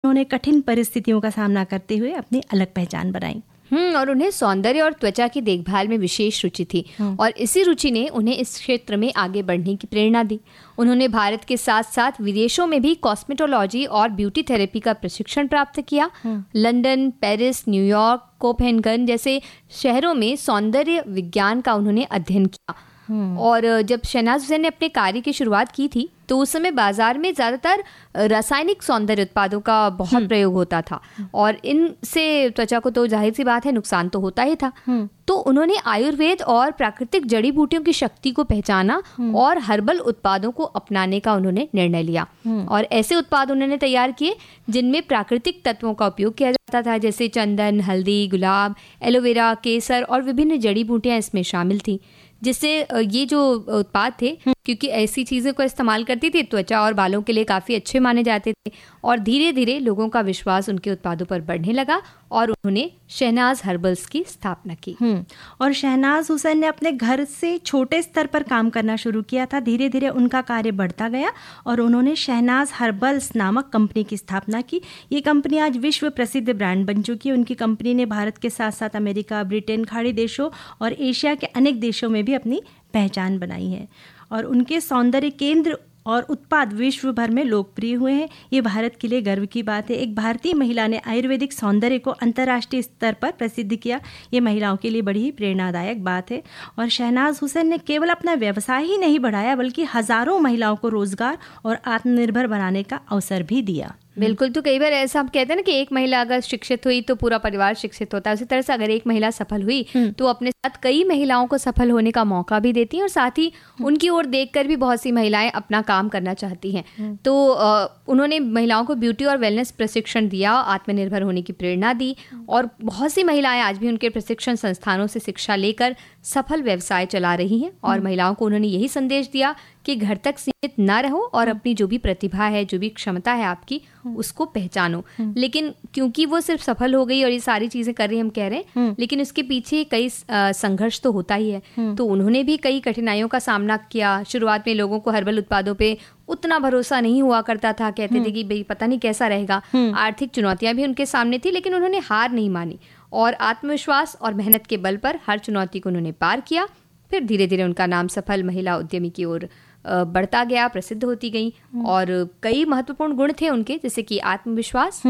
उन्होंने कठिन परिस्थितियों का सामना करते हुए अपनी अलग पहचान बनाई। और उन्हें सौंदर्य और त्वचा की देखभाल में विशेष रुचि थी और इसी रुचि ने उन्हें इस क्षेत्र में आगे बढ़ने की प्रेरणा दी। उन्होंने भारत के साथ साथ विदेशों में भी कॉस्मेटोलॉजी और ब्यूटी थेरेपी का प्रशिक्षण प्राप्त किया। लंदन, पेरिस, न्यूयॉर्क, कोपेनहेगन जैसे शहरों में सौंदर्य विज्ञान का उन्होंने अध्ययन किया। और जब शहनाज हुसैन ने अपने कार्य की शुरुआत की थी तो उस समय बाजार में ज़्यादातर रासायनिक सौंदर्य उत्पादों का बहुत प्रयोग होता था और इनसे त्वचा को तो जाहिर सी बात है नुकसान तो होता ही था। तो उन्होंने आयुर्वेद और प्राकृतिक जड़ी बूटियों की शक्ति को पहचाना और हर्बल उत्पादों को अपनाने का उन्होंने निर्णय लिया और ऐसे उत्पाद उन्होंने तैयार किए जिनमें प्राकृतिक तत्वों का उपयोग किया जाता था, जैसे चंदन, हल्दी, गुलाब, एलोवेरा, केसर और विभिन्न जड़ी बूटियां इसमें शामिल थी। जिससे ये जो उत्पाद थे, क्योंकि ऐसी चीज़ों को इस्तेमाल करती थी, त्वचा और बालों के लिए काफ़ी अच्छे माने जाते थे और धीरे धीरे लोगों का विश्वास उनके उत्पादों पर बढ़ने लगा और उन्होंने शहनाज हर्बल्स की स्थापना की। और शहनाज हुसैन ने अपने घर से छोटे स्तर पर काम करना शुरू किया था। धीरे धीरे उनका कार्य बढ़ता गया और उन्होंने शहनाज हर्बल्स नामक कंपनी की स्थापना की। ये कंपनी आज विश्व प्रसिद्ध ब्रांड बन चुकी है। उनकी कंपनी ने भारत के साथ साथ अमेरिका, ब्रिटेन, खाड़ी देशों और एशिया के अनेक देशों में भी अपनी पहचान बनाई है और उनके सौंदर्य केंद्र और उत्पाद विश्व भर में लोकप्रिय हुए हैं। ये भारत के लिए गर्व की बात है। एक भारतीय महिला ने आयुर्वेदिक सौंदर्य को अंतर्राष्ट्रीय स्तर पर प्रसिद्ध किया। ये महिलाओं के लिए बड़ी ही प्रेरणादायक बात है। और शहनाज हुसैन ने केवल अपना व्यवसाय ही नहीं बढ़ाया बल्कि हजारों महिलाओं को रोजगार और आत्मनिर्भर बनाने का अवसर भी दिया। बिल्कुल। तो कई बार ऐसा हम कहते हैं ना कि एक महिला अगर शिक्षित हुई तो पूरा परिवार शिक्षित होता है, उसी तरह से अगर एक महिला सफल हुई तो अपने साथ कई महिलाओं को सफल होने का मौका भी देती हैं और साथ ही उनकी ओर देखकर भी बहुत सी महिलाएं अपना काम करना चाहती हैं। तो उन्होंने महिलाओं को ब्यूटी और वेलनेस प्रशिक्षण दिया, आत्मनिर्भर होने की प्रेरणा दी और बहुत सी महिलाएं आज भी उनके प्रशिक्षण संस्थानों से शिक्षा लेकर सफल व्यवसाय चला रही हैं। और महिलाओं को उन्होंने यही संदेश दिया कि घर तक सीमित ना रहो और अपनी जो भी प्रतिभा है, जो भी क्षमता है आपकी, उसको पहचानो। लेकिन क्योंकि वो सिर्फ सफल हो गई और ये सारी चीजें कर रही हम कह रहे हैं, लेकिन उसके पीछे कई संघर्ष तो होता ही है। तो उन्होंने भी कई कठिनाइयों का सामना किया। शुरुआत में लोगों को हर्बल उत्पादों पे उतना भरोसा नहीं हुआ करता था, कहते थे कि भाई पता नहीं कैसा रहेगा। आर्थिक चुनौतियां भी उनके सामने थी, लेकिन उन्होंने हार नहीं मानी और आत्मविश्वास और मेहनत के बल पर हर चुनौती को उन्होंने पार किया। फिर धीरे धीरे उनका नाम सफल महिला उद्यमी की ओर बढ़ता गया, प्रसिद्ध होती गई और कई महत्वपूर्ण गुण थे उनके, जैसे कि आत्मविश्वास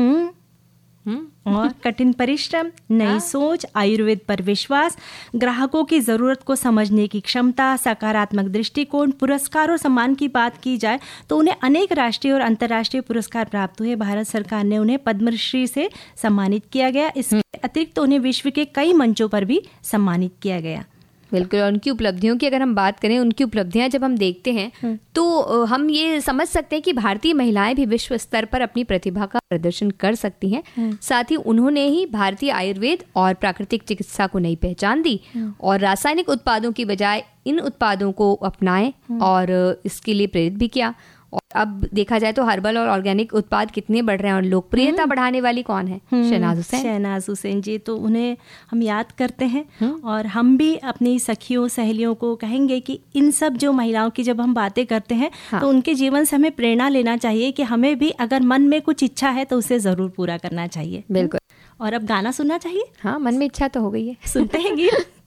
और कठिन परिश्रम, नई सोच, आयुर्वेद पर विश्वास, ग्राहकों की जरूरत को समझने की क्षमता, सकारात्मक दृष्टिकोण। पुरस्कार और सम्मान की बात की जाए तो उन्हें अनेक राष्ट्रीय और अंतर्राष्ट्रीय पुरस्कार प्राप्त हुए। भारत सरकार ने उन्हें पद्मश्री से सम्मानित किया गया। इसके अतिरिक्त उन्हें विश्व के कई मंचों पर भी सम्मानित किया गया। बिल्कुल। और उनकी उपलब्धियों की अगर हम बात करें, उनकी उपलब्धियां जब हम देखते हैं तो हम ये समझ सकते हैं कि भारतीय महिलाएं भी विश्व स्तर पर अपनी प्रतिभा का प्रदर्शन कर सकती हैं। साथ ही उन्होंने ही भारतीय आयुर्वेद और प्राकृतिक चिकित्सा को नई पहचान दी और रासायनिक उत्पादों की बजाय इन उत्पादों को अपनाएं और इसके लिए प्रेरित भी किया। और अब देखा जाए तो हर्बल और ऑर्गेनिक उत्पाद कितने बढ़ रहे हैं और लोकप्रियता बढ़ाने वाली कौन है? शहनाज हुसैन। शहनाज हुसैन जी, तो उन्हें हम याद करते हैं और हम भी अपनी सखियों सहेलियों को कहेंगे कि इन सब जो महिलाओं की जब हम बातें करते हैं तो उनके जीवन से हमें प्रेरणा लेना चाहिए कि हमें भी अगर मन में कुछ इच्छा है तो उसे जरूर पूरा करना चाहिए। बिल्कुल। और अब गाना सुनना चाहिए। हाँ, मन में इच्छा तो हो गई है, सुनते हैं गीत।